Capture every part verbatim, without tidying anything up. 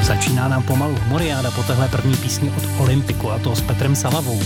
Začíná nám pomalu humoriáda po téhle první písni od Olympiku, a to s Petrem Salavou.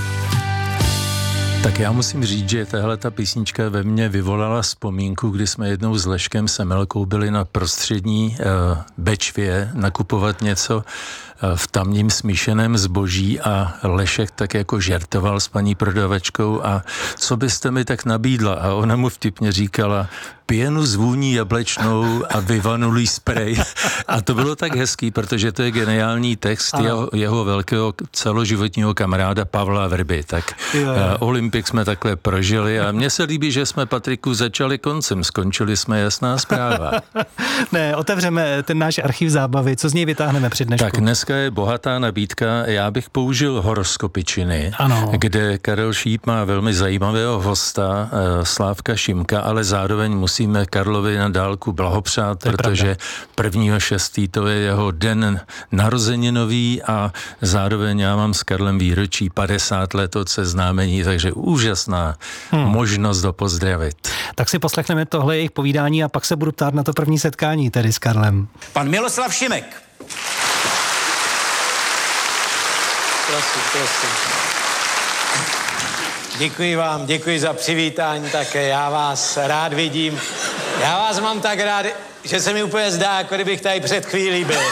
Tak já musím říct, že tahle ta písnička ve mně vyvolala vzpomínku, kdy jsme jednou s Leškem Semelkou byli na prostřední uh, Bečvě nakupovat něco uh, v tamním smíšeném zboží a Lešek tak jako žertoval s paní prodavačkou a co byste mi tak nabídla? A ona mu vtipně říkala, pěnu s vůní jablečnou a vyvanulý sprej. A to bylo tak hezký, protože to je geniální text jeho, jeho velkého celoživotního kamaráda Pavla Vrby. Tak uh, Olympik jsme takhle prožili a mně se líbí, že jsme, Patriku, začali koncem, skončili jsme Jasná zpráva. Ne, otevřeme ten náš archiv zábavy, co z něj vytáhneme při dnešku? Tak dneska je bohatá nabídka, já bych použil horoskopičiny, ano. Kde Karel Šíp má velmi zajímavého hosta, uh, Slávka Šimka, ale zároveň musíme Karlovi na dálku blahopřát, protože prvního šestý to je jeho den narozeninový a zároveň já mám s Karlem výročí padesát let od seznámení, takže úžasná hmm. možnost do pozdravit. Tak si poslechneme tohle jejich povídání a pak se budu ptát na to první setkání tedy s Karlem. Pan Miloslav Šimek. Prosím, prosím. Děkuji vám, děkuji za přivítání také, já vás rád vidím. Já vás mám tak rád, že se mi úplně zdá, jako kdybych tady před chvílí byl.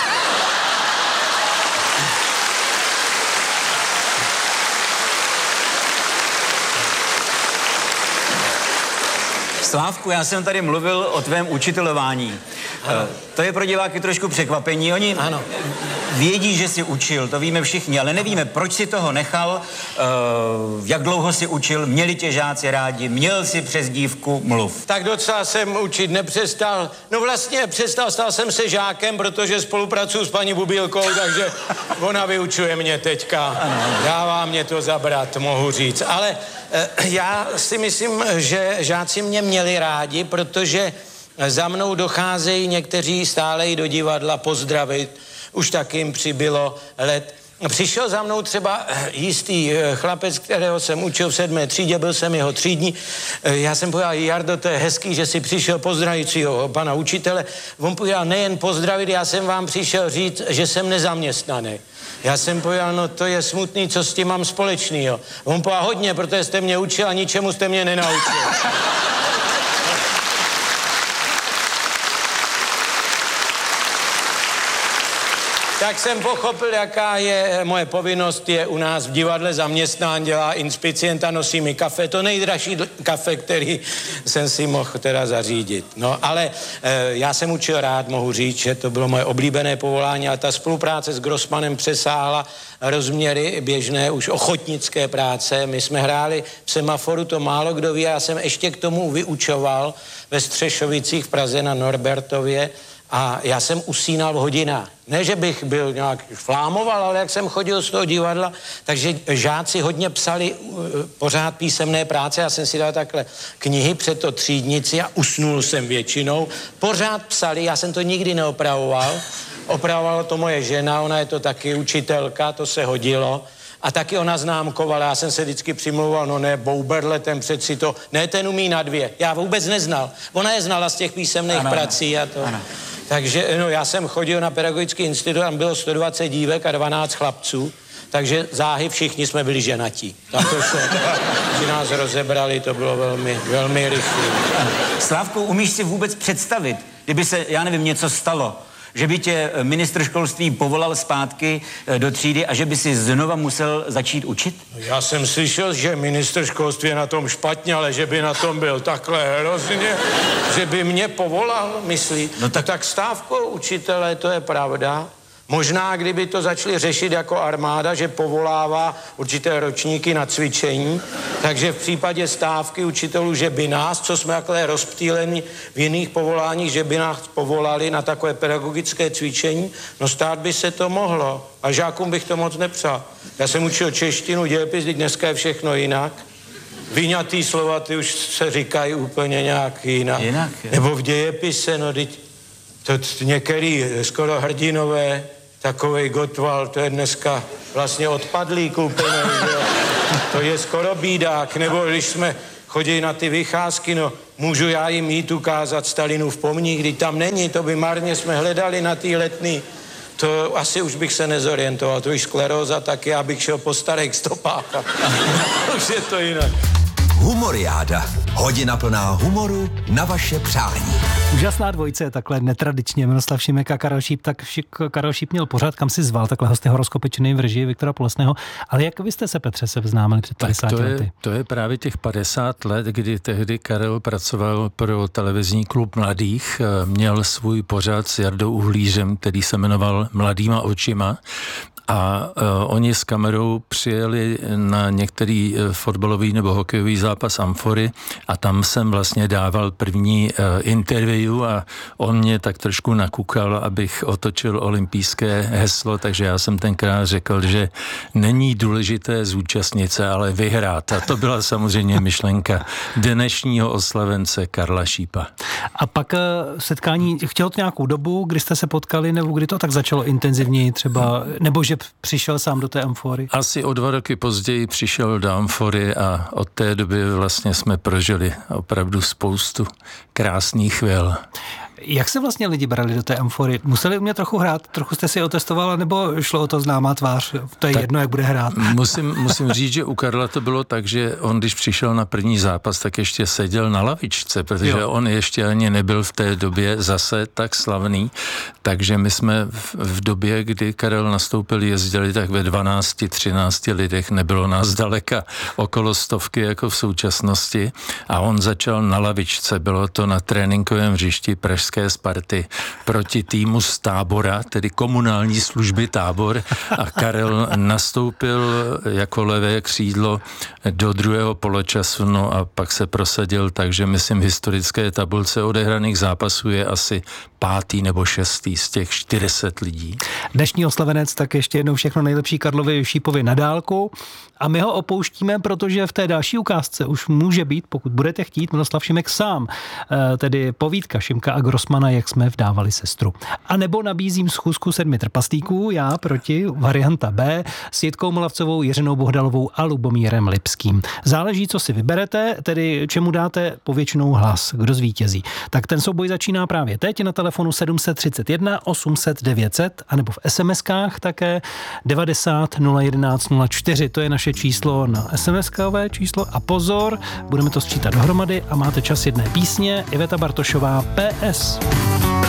Slávku, já jsem tady mluvil o tvém učitelování. Ano. To je pro diváky trošku překvapení. Oni ano. vědí, že jsi učil, to víme všichni, ale nevíme, proč si toho nechal, uh, jak dlouho jsi učil, měli tě žáci rádi, měl jsi přezdívku Mluv. Tak docela jsem učit nepřestal. No vlastně přestal, stal jsem se žákem, protože spolupracuju s paní Bubílkou, takže ona vyučuje mě teďka. Ano. Dává mě to zabrat, mohu říct. Ale uh, já si myslím, že žáci mě měli rádi, protože za mnou docházejí někteří stále i do divadla pozdravit. Už tak jim přibylo let. Přišel za mnou třeba jistý chlapec, kterého jsem učil v sedmé třídě, byl jsem jeho třídní. Já jsem povedal, Jardo, to je hezký, že si přišel pozdravit svého pana učitele. On povedal, nejen pozdravit, já jsem vám přišel říct, že jsem nezaměstnaný. Já jsem povedal, no to je smutný, co s tím mám společnýho. On povedal, hodně, protože jste mě učil a ničemu jste mě nenaučil. Tak jsem pochopil, jaká je moje povinnost, je u nás v divadle zaměstnán, dělá inspicienta, nosí mi kafe, to nejdražší kafe, který jsem si mohl teda zařídit. No, ale e, já jsem učil rád, mohu říct, že to bylo moje oblíbené povolání, ale ta spolupráce s Grossmanem přesáhla rozměry běžné, už ochotnické práce. My jsme hráli v Semaforu, to málo kdo ví, já jsem ještě k tomu vyučoval ve Střešovicích v Praze na Norbertově, a já jsem usínal v hodinách. Ne, že bych byl nějak flámoval, ale jak jsem chodil z toho divadla, takže žáci hodně psali uh, pořád písemné práce. Já jsem si dal takhle knihy před to třídnici a usnul jsem většinou. Pořád psali, já jsem to nikdy neopravoval. Opravovala to moje žena, ona je to taky učitelka, to se hodilo. A taky ona známkovala, já jsem se vždycky přimlouval, no ne, Bouberle, ten přeci to, ne, ten umí na dvě. Já vůbec neznal. Ona je znala z těch písemných ano, prací a to. Ano. Takže no, já jsem chodil na pedagogický institut, tam bylo sto dvacet dívek a dvanáct chlapců, takže záhy všichni jsme byli ženatí. Tak to šlo, že nás rozebrali, to bylo velmi, velmi rychlé. Slávku, umíš si vůbec představit, kdyby se, já nevím, něco stalo, že by tě ministr školství povolal zpátky do třídy a že by si znova musel začít učit? Já jsem slyšel, že ministr školství je na tom špatně, ale že by na tom byl takhle hrozně, že by mě povolal, myslí. No tak, tak stávkou učitele, to je pravda. Možná, kdyby to začali řešit jako armáda, že povolává určité ročníky na cvičení, takže v případě stávky učitelů, že by nás, co jsme takhle rozptýleni v jiných povoláních, že by nás povolali na takové pedagogické cvičení, no stát by se to mohlo. A žákům bych to moc nepřál. Já jsem učil češtinu, dějepis, teď dneska je všechno jinak. Vyňatý slova, ty už se říkají úplně nějak jinak. Jinak, Nebo v dějepise, no teď to některý skoro hrdinové, takovej Gottwald, to je dneska vlastně odpadlý koupený, to je skoro bídák, nebo když jsme chodili na ty vycházky, no můžu já jim jít ukázat Stalinův pomník, když tam není, to by marně jsme hledali na té Letný. to asi už bych se nezorientoval. To už skleróza, tak já bych šel po starých stopách. Už je to jinak. Humoriáda. Hodina plná humoru na vaše přání. Úžasná dvojice, takhle netradičně. Miroslav Šimek a Karel Šíp, tak Karel Šíp měl pořád, kam si zval, takhle hosty horoskopy činný v režii Viktora Polesného. Ale jak vy jste se, Petře, seznámili před padesáti to lety? Je, to je právě těch padesát let, kdy tehdy Karel pracoval pro televizní klub mladých, měl svůj pořad s Jardou Uhlířem, který se jmenoval Mladýma očima. A uh, oni s kamerou přijeli na některý uh, fotbalový nebo hokejový zápas Amfory a tam jsem vlastně dával první uh, interview a on mě tak trošku nakukal, abych otočil olympijské heslo, takže já jsem tenkrát řekl, že není důležité zúčastnit se, ale vyhrát. A to byla samozřejmě myšlenka dnešního oslavence Karla Šípa. A pak uh, setkání, chtělo to nějakou dobu, kdy jste se potkali, nebo kdy to tak začalo intenzivněji třeba, nebo že přišel sám do té Amfory? Asi o dva roky později přišel do Amfory a od té doby vlastně jsme prožili opravdu spoustu krásných chvil. Jak se vlastně lidi brali do té Amfory? Museli umět trochu hrát? Trochu jste si otestovala, nebo šlo o to známá tvář? To je tak jedno, jak bude hrát. Musím, musím říct, že u Karla to bylo tak, že on, když přišel na první zápas, tak ještě seděl na lavičce, protože jo. on ještě ani nebyl v té době zase tak slavný. Takže my jsme v, v době, kdy Karel nastoupil, jezdili tak ve dvanácti, třinácti lidech, nebylo nás daleka okolo stovky jako v současnosti a on začal na lavičce, bylo to na tréninkovém hřišti pražské Sparty proti týmu z Tábora, tedy komunální služby Tábor a Karel nastoupil jako levé křídlo do druhého poločasu, no a pak se prosadil, takže myslím v historické tabulce odehraných zápasů je asi pátý nebo šestý z těch čtyřicet lidí. Dnešní oslavenec, tak ještě jednou všechno nejlepší Karlovi Šípovi na dálku a my ho opouštíme, protože v té další ukázce už může být, pokud budete chtít, Miroslav Šimek sám, tedy povídka Šimka a Grossmana, jak jsme vdávali sestru. A nebo nabízím schůzku sedmi trpaslíků, já proti, varianta B, s Jitkou Molavcovou, Jiřinou Bohdalovou a Lubomírem Lipským. Záleží, co si vyberete, tedy čemu dáte povětšinou hlas, kdo zvítězí. Tak ten souboj začíná právě teď na telefonu sedm set třicet jedna osm set devět set anebo v es em eskách také devadesát nula jedenáct nula čtyři. To je naše číslo na es em eskové číslo a pozor, budeme to sčítat dohromady a máte čas jedné písně. Iveta Bartošová, P S.